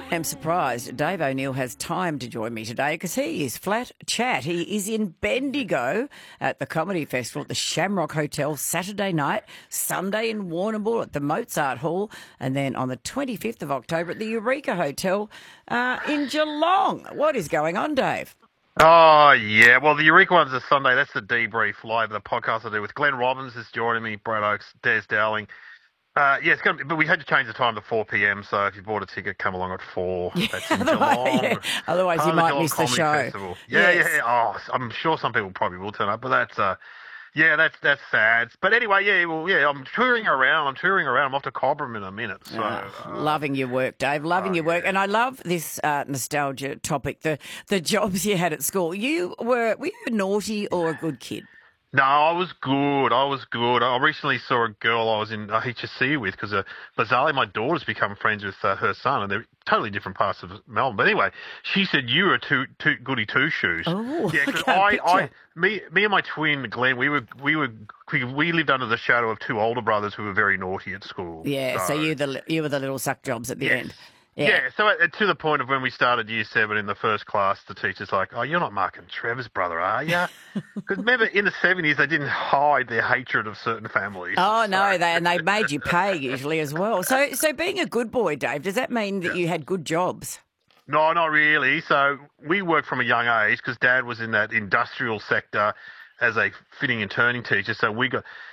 I'm surprised Dave O'Neill has time to join me today because he is flat chat. He is in Bendigo at the Comedy Festival at the Shamrock Hotel Saturday night, Sunday in Warrnambool at the Mozart Hall, and then on the 25th of October at the Eureka Hotel in Geelong. What is going on, Dave? Oh, yeah. Well, the Eureka one's a Sunday. That's the Debrief Live, the podcast I do with Glenn Robbins is joining me, Brad Oakes, Des Dowling. Yeah, it's going to be, but we had to change the time to 4 p.m, so if you bought a ticket, come along at 4. That's in Geelong. Yeah. Otherwise, you might miss the show. Festival. Yeah. Oh, I'm sure some people probably will turn up, but that's that's sad. But anyway, I'm touring around. I'm off to Cobram in a minute. So loving your work, Dave. Loving your work, and I love this nostalgia topic. The jobs you had at school. Were you naughty or a good kid? No, I was good. I recently saw a girl I was in HSC with because bizarrely my daughter's become friends with her son, and they're totally different parts of Melbourne. But anyway, she said you were two goody two shoes. Oh, yeah, because me and my twin Glenn, we lived under the shadow of two older brothers who were very naughty at school. Yeah, so you were the little suck jobs at the end. Yeah, so to the point of when we started Year 7 in the first class, the teacher's like, "Oh, you're not Mark and Trevor's brother, are you?" Because remember, in the 70s, they didn't hide their hatred of certain families. Oh, no, they made you pay usually as well. So being a good boy, Dave, does that mean that you had good jobs? No, not really. So we worked from a young age because Dad was in that industrial sector as a fitting and turning teacher. So we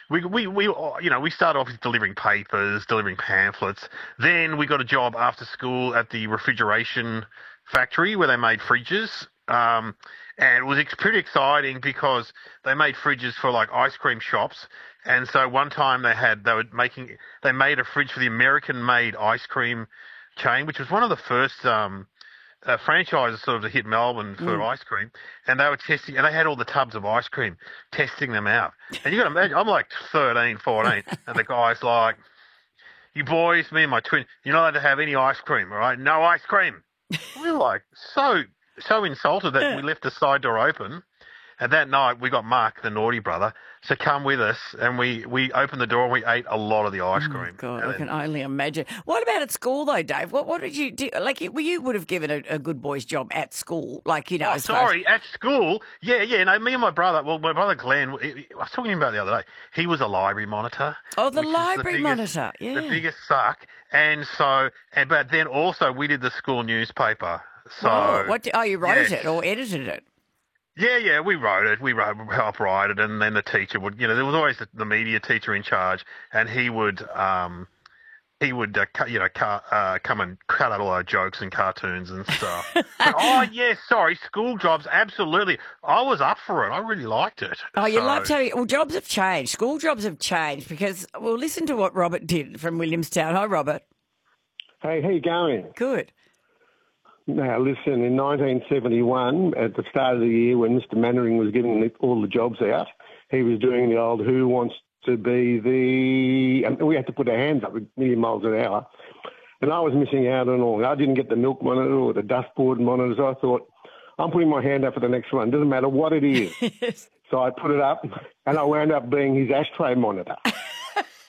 started off with delivering papers, delivering pamphlets. Then we got a job after school at the refrigeration factory where they made fridges. And it was pretty exciting because they made fridges for like ice cream shops. And so one time they made a fridge for the American-made ice cream chain, which was one of the first franchises sort of to hit Melbourne for ice cream, and they were testing, and they had all the tubs of ice cream, testing them out. And you got to imagine, I'm like 13, 14, and the guy's like, "You boys, me and my twin, you're not allowed to have any ice cream, all right? No ice cream." We were like so insulted that we left the side door open. And that night we got Mark, the naughty brother, to come with us, and we opened the door and we ate a lot of the ice cream. Oh, God, I can only imagine. What about at school, though, Dave? What did you do? Like, you would have given a good boy's job at school, like, you know. At school? Yeah. No, me and my brother Glenn, I was talking to him about the other day. He was a library monitor. Oh, the library monitor, yeah. The biggest suck. But then also we did the school newspaper. So, you wrote it or edited it? Yeah, we wrote it. We helped write it, and then the teacher would, there was always the media teacher in charge, and he would come and cut out all our jokes and cartoons and stuff. School jobs, absolutely. I was up for it. I really liked it. Oh, you love to. Well, jobs have changed. School jobs have changed because, well, listen to what Robert did from Williamstown. Hi, Robert. Hey, how you going? Good. Now, listen, in 1971, at the start of the year when Mr. Mannering was getting all the jobs out, he was doing the old who wants to be the... And we had to put our hands up a million miles an hour. And I was missing out on all. I didn't get the milk monitor or the dustboard monitor, so I thought, I'm putting my hand up for the next one. Doesn't matter what it is. So I put it up, and I wound up being his ashtray monitor.